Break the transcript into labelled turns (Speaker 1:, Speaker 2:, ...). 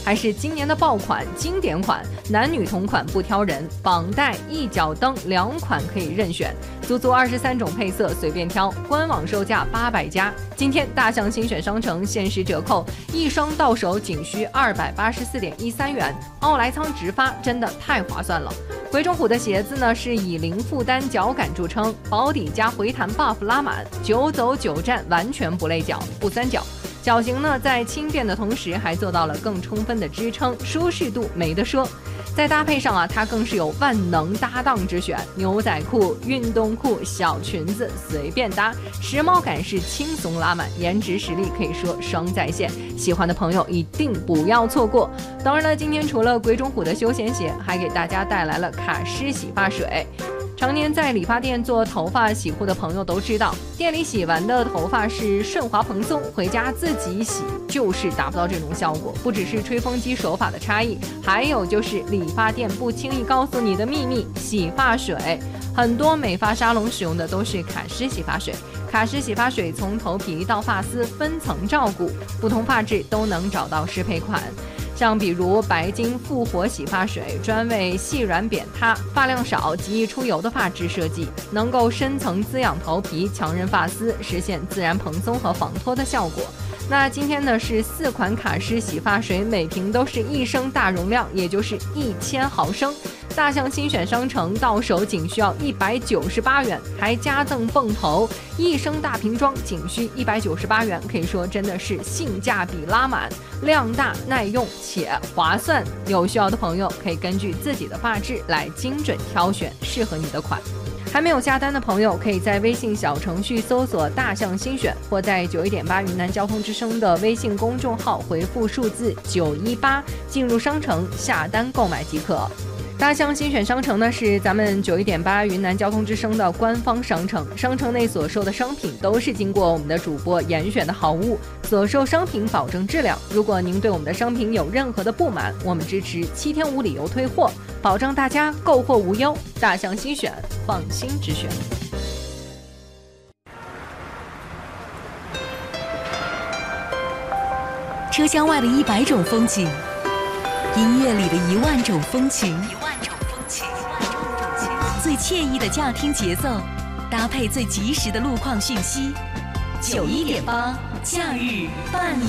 Speaker 1: 还是今年的爆款经典款，男女同款不挑人，绑带、一脚蹬2款可以任选，足足23种配色随便挑，官网售价800加。今天大象新选商城限时折扣，一双到手仅需284.13元，奥莱仓直发，真的太划算了。鬼冢虎的鞋子呢是以零负担脚感著称，保底加回弹 buff 拉满，久走久站，完全不累脚不酸脚。脚型呢在轻便的同时还做到了更充分的支撑，舒适度没得说。在搭配上啊，它更是有万能搭档之选，牛仔裤、运动裤、小裙子随便搭，时髦感是轻松拉满，颜值实力可以说双在线，喜欢的朋友一定不要错过。当然了，今天除了鬼冢虎的休闲鞋，还给大家带来了卡诗洗发水。常年在理发店做头发洗护的朋友都知道，店里洗完的头发是顺滑蓬松，回家自己洗就是达不到这种效果。不只是吹风机手法的差异，还有就是理发店不轻易告诉你的秘密——洗发水。很多美发沙龙使用的都是卡诗洗发水。卡诗洗发水从头皮到发丝分层照顾，不同发质都能找到适配款。像比如白金复活洗发水，专为细软扁塌、发量少、极易出油的发质设计，能够深层滋养头皮，强韧发丝，实现自然蓬松和防脱的效果。那今天呢是4款卡诗洗发水，每瓶都是1升大容量，也就是1000毫升。大象新选商城到手仅需要198元，还加赠泵头，1升大瓶装仅需198元，可以说真的是性价比拉满，量大耐用且划算。有需要的朋友可以根据自己的发质来精准挑选适合你的款。还没有下单的朋友，可以在微信小程序搜索大象新选，或在91.8云南交通之声的微信公众号回复数字918进入商城下单购买即可。大象新选商城呢是咱们91.8云南交通之声的官方商城，商城内所售的商品都是经过我们的主播严选的好物，所售商品保证质量。如果您对我们的商品有任何的不满，我们支持7天无理由退货，保障大家购货无忧。大象新选，放心之选。
Speaker 2: 车厢外的100种风景，音乐里的1万种风情，最惬意的驾听节奏，搭配最及时的路况讯息。91.8假日伴你